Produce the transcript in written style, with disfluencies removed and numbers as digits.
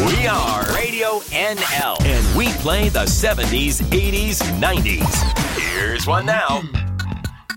We are Radio NL, and we play the 70s, 80s, 90s. Here's one now.